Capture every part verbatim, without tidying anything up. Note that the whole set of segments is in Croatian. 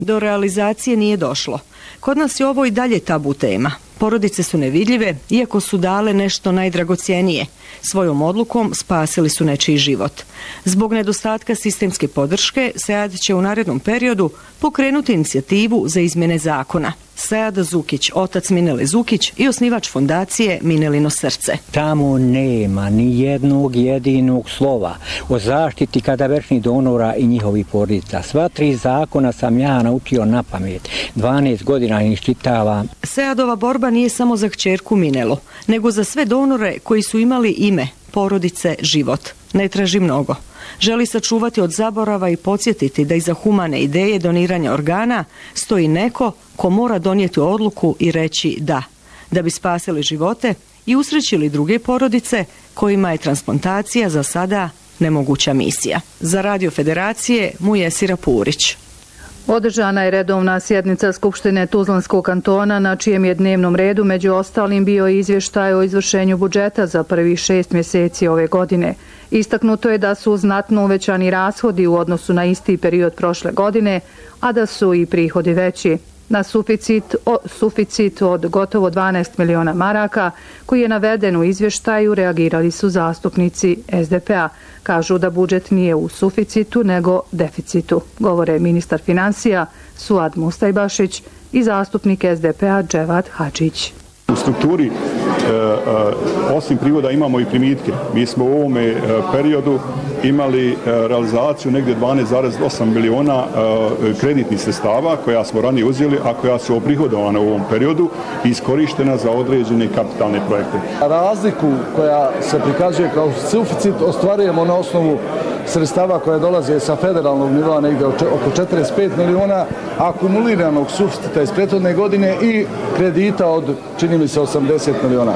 Do realizacije nije došlo. Kod nas je ovo i dalje tabu tema. Porodice su nevidljive, iako su dale nešto najdragocjenije. Svojom odlukom spasili su nečiji život. Zbog nedostatka sistemske podrške, SEAD će u narednom periodu pokrenuti inicijativu za izmjene zakona. Sead Zukić, otac Minele Zukić i osnivač fondacije Minelino srce. Tamo nema ni jednog jedinog slova o zaštiti kadavečnih donora i njihovih porodica. Sva tri zakona sam ja naučio na pamet. dvanaest godina ih čitavam. Seadova borba nije samo za kćerku Minelu, nego za sve donore koji su imali ime, porodice, život. Ne traži mnogo. Želi sačuvati od zaborava i podsjetiti da iza humane ideje doniranja organa stoji neko ko mora donijeti odluku i reći da, da bi spasili živote i usrećili druge porodice kojima je transplantacija za sada nemoguća misija. Za Radio Federacije Mujesira Purić. Održana je redovna sjednica Skupštine Tuzlanskog kantona, na čijem je dnevnom redu među ostalim bio izvještaj o izvršenju budžeta za prvih šest mjeseci ove godine. Istaknuto je da su znatno uvećani rashodi u odnosu na isti period prošle godine, a da su i prihodi veći. Na suficit, o, suficit od gotovo dvanaest miliona maraka, koji je naveden u izvještaju, reagirali su zastupnici S D P-a. Kažu da budžet nije u suficitu, nego deficitu. Govore ministar financija Suad Mustajbašić i zastupnik S D P-a Dževad Hadžić. U strukturi e, e, osim prihoda imamo i primitke. Mi smo u ovome e, periodu imali e, realizaciju negdje dvanaest zarez osam miliona e, kreditnih sredstava koja smo ranije uzeli, a koja su oprihodovana u ovom periodu i iskorištena za određene kapitalne projekte. Razliku koja se prikazuje kao suficit ostvarujemo na osnovu sredstava koja dolaze sa federalnog nivoa negdje oko četrdeset pet miliona, akumuliranog suficita iz prethodne godine i kredita od, čini mi se, osamdeset miliona.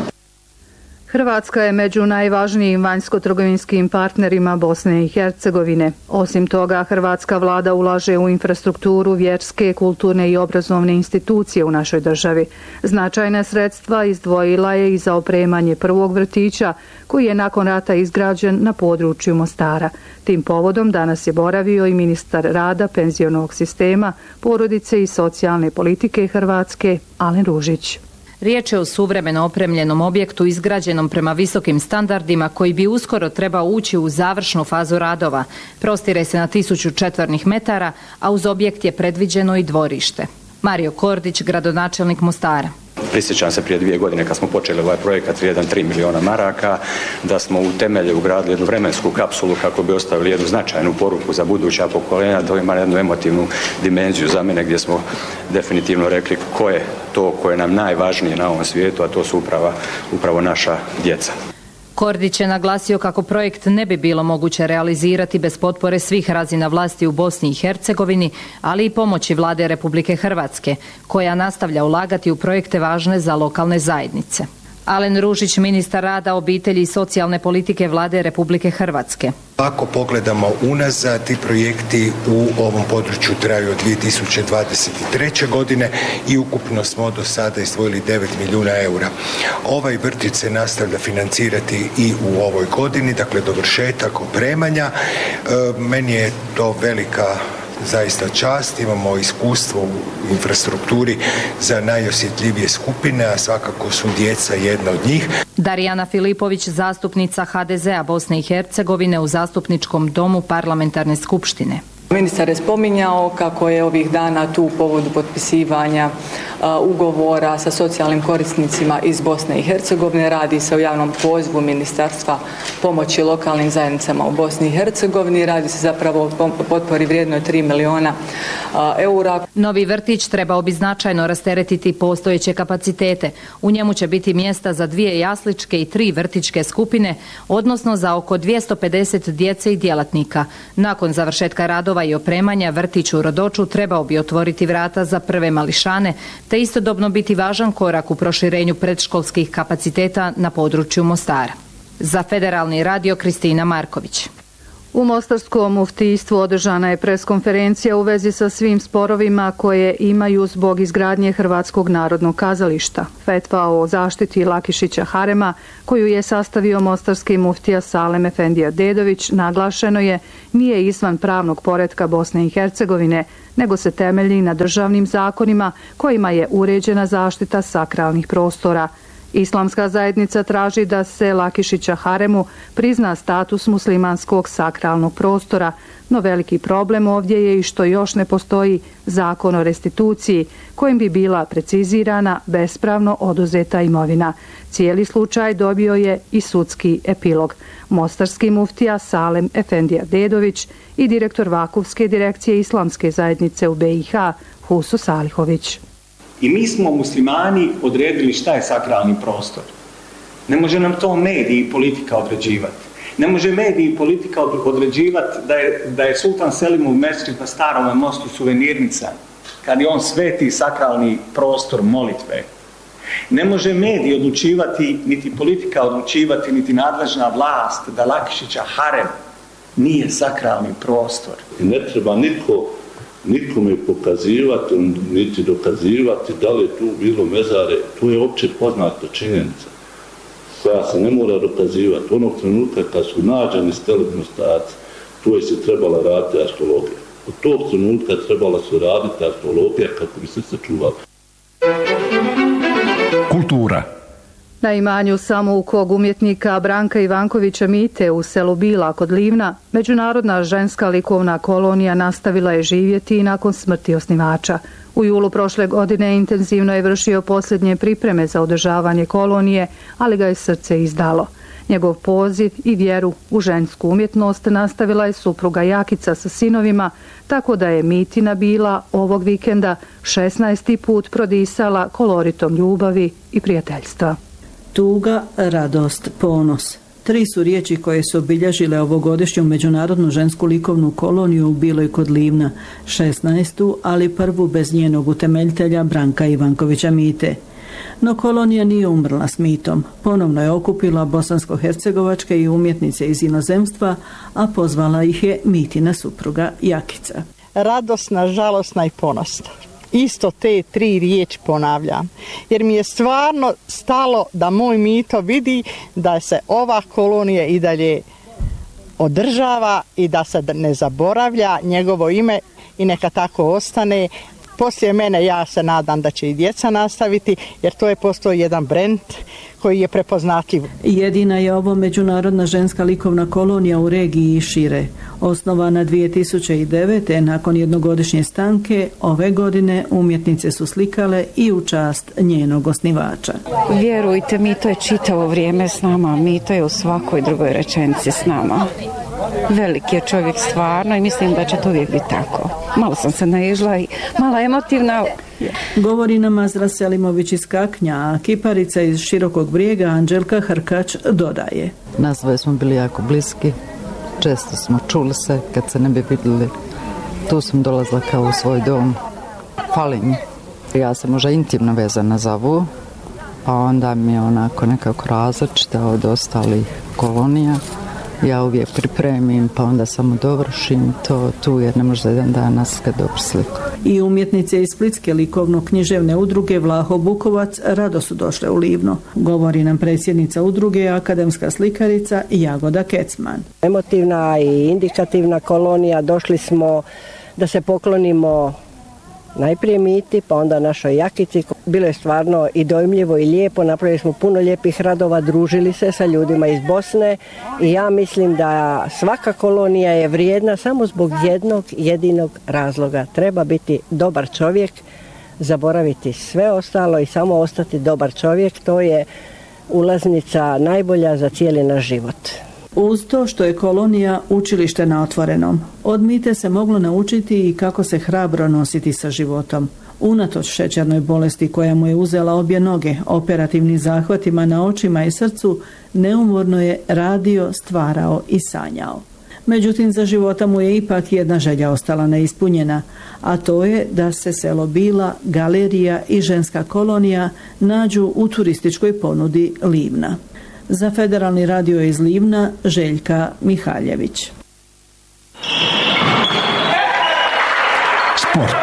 Hrvatska je među najvažnijim vanjsko-trgovinskim partnerima Bosne i Hercegovine. Osim toga, hrvatska vlada ulaže u infrastrukturu, vjerske, kulturne i obrazovne institucije u našoj državi. Značajna sredstva izdvojila je i za opremanje prvog vrtića, koji je nakon rata izgrađen na području Mostara. Tim povodom danas je boravio i ministar rada, penzionog sistema, porodice i socijalne politike Hrvatske, Alen Ružić. Riječ je o suvremeno opremljenom objektu izgrađenom prema visokim standardima koji bi uskoro trebao ući u završnu fazu radova. Prostire se na tisuću četvornih metara, a uz objekt je predviđeno i dvorište. Mario Kordić, gradonačelnik Mostara. Prisjećam se prije dvije godine kad smo počeli ovaj projekat vrijedan tri miliona maraka, da smo u temelje ugradili jednu vremensku kapsulu kako bi ostavili jednu značajnu poruku za buduća pokoljenja, da ima jednu emotivnu dimenziju za mene gdje smo definitivno rekli ko je to koje je nam najvažnije na ovom svijetu, a to su upravo, upravo naša djeca. Kordić je naglasio kako projekt ne bi bilo moguće realizirati bez potpore svih razina vlasti u Bosni i Hercegovini, ali i pomoći vlade Republike Hrvatske, koja nastavlja ulagati u projekte važne za lokalne zajednice. Alen Ružić, ministar rada, obitelji i socijalne politike vlade Republike Hrvatske. Ako pogledamo unazad, ti projekti u ovom području traju od dvije tisuće dvadeset treće. godine i ukupno smo do sada izdvojili devet milijuna eura. Ovaj vrtić se nastavlja financirati i u ovoj godini, dakle dovršetak opremanja. E, meni je to velika zaista čast, imamo iskustvo u infrastrukturi za najosjetljivije skupine, a svakako su djeca jedna od njih. Darijana Filipović, zastupnica H D Z-a Bosne i Hercegovine u zastupničkom domu parlamentarne skupštine. Ministar je spominjao kako je ovih dana tu u povodu potpisivanja uh, ugovora sa socijalnim korisnicima iz Bosne i Hercegovine. Radi se o javnom pozivu Ministarstva pomoći lokalnim zajednicama u Bosni i Hercegovini. Radi se zapravo o potpori vrijednoj tri miliona uh, eura. Novi vrtić trebao bi značajno rasteretiti postojeće kapacitete. U njemu će biti mjesta za dvije jasličke i tri vrtićke skupine, odnosno za oko dvjesto pedeset djece i djelatnika. Nakon završetka radova i opremanja, vrtić u Rodoču trebao bi otvoriti vrata za prve mališane, te istodobno biti važan korak u proširenju predškolskih kapaciteta na području Mostara. Za Federalni radio Kristina Marković. U Mostarskom muftijstvu održana je preskonferencija u vezi sa svim sporovima koje imaju zbog izgradnje Hrvatskog narodnog kazališta. Fetva o zaštiti Lakišića harema, koju je sastavio mostarski muftija Salem Efendija Dedović, naglašeno je, nije izvan pravnog poretka Bosne i Hercegovine, nego se temelji na državnim zakonima kojima je uređena zaštita sakralnih prostora. Islamska zajednica traži da se Lakišića haremu prizna status muslimanskog sakralnog prostora, no veliki problem ovdje je i što još ne postoji zakon o restituciji, kojim bi bila precizirana bespravno oduzeta imovina. Cijeli slučaj dobio je i sudski epilog. Mostarski muftija Salem Efendija Dedović i direktor Vakufske direkcije Islamske zajednice u B i H Husu Salihović. I mi smo muslimani odredili šta je sakralni prostor. Ne može nam to mediji i politika određivati. Ne može mediji i politika određivati da je, da je Sultan Selimov mesdžid na Starom mostu suvenirnica, kad je on sveti sakralni prostor molitve. Ne može mediji odlučivati, niti politika odlučivati, niti nadležna vlast da Lakišića harem nije sakralni prostor. I ne treba niko nikome pokazivati, niti dokazivati da li je tu bilo mezare. To je opće poznata činjenica koja se ne mora dokazivati. Onog trenutka kad su nađeni stelibni ostaci, tu je se trebala raditi arheologija. Od tog trenutka trebala se raditi arheologija kako bi se sačuvali. Kultura. Na imanju samoukog umjetnika Branka Ivankovića Mite u selu Bila kod Livna, međunarodna ženska likovna kolonija nastavila je živjeti i nakon smrti osnivača. U julu prošle godine intenzivno je vršio posljednje pripreme za održavanje kolonije, ali ga je srce izdalo. Njegov poziv i vjeru u žensku umjetnost nastavila je supruga Jakica sa sinovima, tako da je Mitina Bila ovog vikenda šesnaesti put prodisala koloritom ljubavi i prijateljstva. Tuga, radost, ponos. Tri su riječi koje su obilježile ovogodišnju međunarodnu žensku likovnu koloniju u Biloj kod Livna, šesnaestu, ali prvu bez njenog utemeljitelja Branka Ivankovića Mite. No kolonija nije umrla s Mitom. Ponovno je okupila bosansko-hercegovačke i umjetnice iz inozemstva, a pozvala ih je Mitina supruga Jakica. Radosna, žalosna i ponosna. Isto te tri riječi ponavljam, jer mi je stvarno stalo da moj Mito vidi da se ova kolonija i dalje održava i da se ne zaboravlja njegovo ime i neka tako ostane. Poslije mene ja se nadam da će i djeca nastaviti, jer to je postao jedan brend koji je prepoznatljiv. Jedina je ovo međunarodna ženska likovna kolonija u regiji i šire. Osnovana dvije tisuće devete. nakon jednogodišnje stanke, ove godine umjetnice su slikale i u čast njenog osnivača. Vjerujte, Mito je čitavo vrijeme s nama, Mito je u svakoj drugoj rečenici s nama. Veliki je čovjek stvarno i mislim da će to uvijek biti tako. Malo sam se naišla i mala emotivna. Govori nam Azra Selimović iz Kaknja, a kiparica iz Širokog Brijega Anđelka Hrkač dodaje. Nas dvoje smo bili jako bliski, često smo čuli se kad se ne bi vidjeli. Tu sam dolazila kao u svoj dom. Fali mi. Ja sam možda intimno vezana za ovu, pa onda mi je onako nekako različita od ostalih kolonija. Ja uvijek pripremim, pa onda samo dovršim to tu, jer ne može jedan dan naslika dobro sliku. I umjetnice iz Splitske likovno-književne udruge Vlaho Bukovac rado su došle u Livno. Govori nam predsjednica udruge, akademska slikarica Jagoda Kecman. Emotivna i indikativna kolonija, došli smo da se poklonimo najprije Miti, pa onda našoj Jakici. Bilo je stvarno i dojmljivo i lijepo, napravili smo puno lijepih radova, družili se sa ljudima iz Bosne i ja mislim da svaka kolonija je vrijedna samo zbog jednog jedinog razloga. Treba biti dobar čovjek, zaboraviti sve ostalo i samo ostati dobar čovjek, to je ulaznica najbolja za cijeli naš život. Uz to što je kolonija učilište na otvorenom, od Mite se moglo naučiti i kako se hrabro nositi sa životom. Unatoč šećernoj bolesti koja mu je uzela obje noge, operativnim zahvatima na očima i srcu, neumorno je radio, stvarao i sanjao. Međutim, za života mu je ipak jedna želja ostala neispunjena, a to je da se selo Bila, galerija i ženska kolonija nađu u turističkoj ponudi Livna. Za Federalni radio iz Livna, Željka Mihaljević. Sport.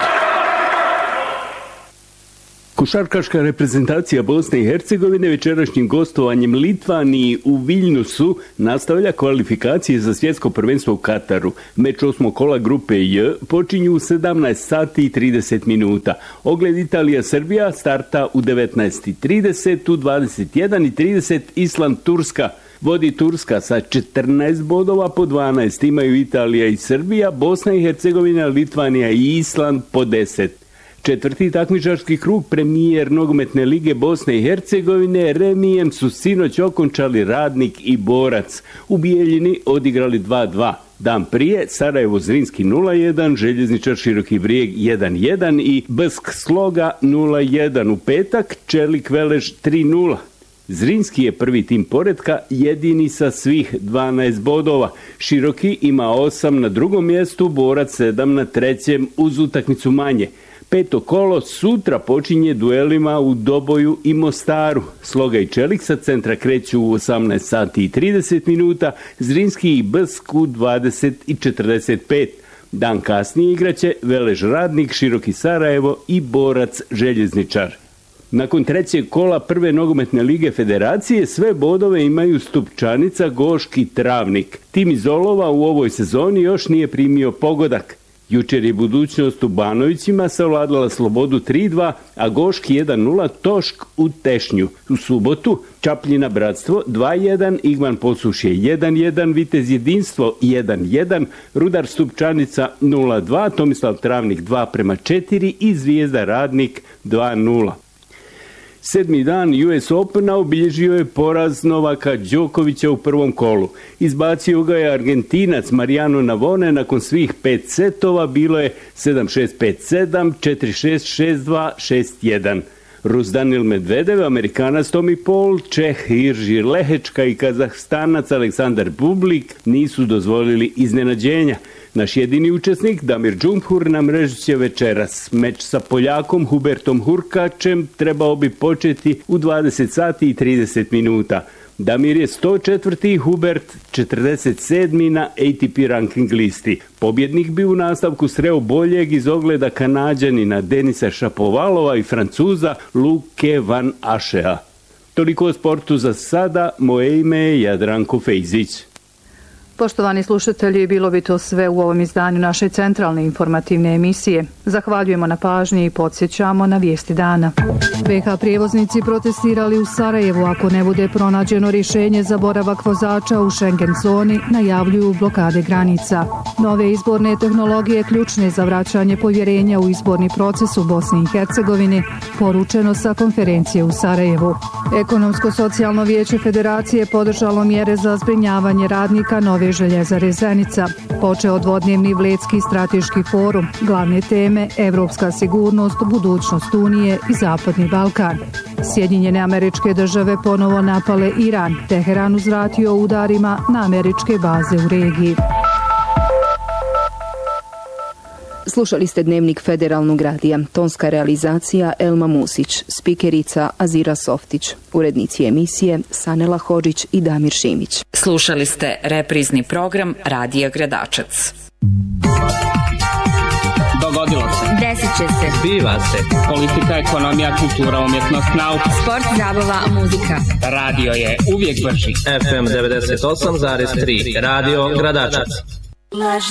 Košarkaška reprezentacija Bosne i Hercegovine večerašnjim gostovanjem Litvaniji u Viljnusu nastavlja kvalifikacije za svjetsko prvenstvo u Kataru. Meč osmog kola grupe J počinju u sedamnaest sati i trideset minuta. Ogled Italija-Srbija starta u devetnaest i trideset, u dvadeset jedan i trideset Island-Turska. Vodi Turska sa četrnaest bodova, po dvanaest imaju Italija i Srbija, Bosna i Hercegovina, Litvanija i Island po deset. Četvrti takmičarski krug premijer nogometne lige Bosne i Hercegovine remijem su sinoć okončali Radnik i Borac. U Bijeljini odigrali dva dva. Dan prije Sarajevo Zrinski nula jedan, Željezničar Široki Brijeg jedan jedan i Bsk Sloga nula jedan. U petak Čelik Velež tri nula. Zrinski je prvi tim poretka, jedini sa svih dvanaest bodova. Široki ima osam na drugom mjestu, Borac sedam na trećem uz utakmicu manje. Peto kolo sutra počinje duelima u Doboju i Mostaru. Sloga i Čelik sa centra kreću u osamnaest sati i trideset minuta, Zrinski i Bsk u dvadeset i četrdeset pet. Dan kasnije igraće Velež Radnik, Široki Sarajevo i Borac Željezničar. Nakon trećeg kola prve nogometne lige federacije sve bodove imaju Stupčanica, Goški, Travnik. Tim iz Olova u ovoj sezoni još nije primio pogodak. Jučer je Budućnost u Banovićima savladala Slobodu tri dva, a Goški jedan nula Tošk u Tešnju. U subotu Čapljina Bratstvo dva jedan, Igman Posušje jedan jedan, Vitez Jedinstvo jedan jedan, Rudar Stupčanica nula dva, Tomislav Travnik dva prema četiri i Zvijezda Radnik dva nula. Sedmi dan U S Opena obilježio je poraz Novaka Đokovića u prvom kolu. Izbacio ga je Argentinac Mariano Navone nakon svih pet setova, bilo je sedam šest pet sedam, četiri šest šest dva šest jedan. Rus Danil Medvedev, Amerikanac Tommy Paul, Čeh Irži Lehečka i Kazahstanac Aleksandar Bublik nisu dozvolili iznenađenja. Naš jedini učesnik, Damir Džumhur, na mrežu će večeras. Meč sa Poljakom Hubertom Hurkačem trebao bi početi u dvadeset sati i trideset minuta. Damir je sto četvrti, Hubert četrdeset sedmi na A T P ranking listi. Pobjednik bi u nastavku sreo boljeg iz ogleda Kanađanina Denisa Šapovalova i Francuza Luke Van Ašea. Toliko o sportu za sada, moje ime je Jadranko Fejzić. Poštovani slušatelji, bilo bi to sve u ovom izdanju naše centralne informativne emisije. Zahvaljujemo na pažnji i podsjećamo na vijesti dana. B H prijevoznici protestirali u Sarajevu ako ne bude pronađeno rješenje za boravak vozača u Schengen zoni, najavljuju blokade granica. Nove izborne tehnologije ključne za vraćanje povjerenja u izborni proces u Bosni i Hercegovini, poručeno sa konferencije u Sarajevu. Ekonomsko-socijalno vijeće Federacije podržalo mjere za zbrinjavanje radnika Nove Željezare Zenica. Počeo dvodnevni Vledski strateški forum, glavne teme evropska sigurnost, budućnost Unije i Zapadni Balkan. Sjedinjene Američke Države ponovo napale Iran, Teheran uzvratio udarima na američke baze u regiji. Slušali ste Dnevnik Federalnog radija, tonska realizacija Elma Musić, spikerica Azira Softić, urednici emisije Sanela Hodžić i Damir Šimić. Slušali ste reprizni program Radija Gradačac. Dogodilo se. Desit će se. Zbiva se. Politika, ekonomija, kultura, umjetnost, nauka. Sport, zabava, muzika. Radio je uvijek brži. F M devedeset osam zarez tri. Radio Gradačac.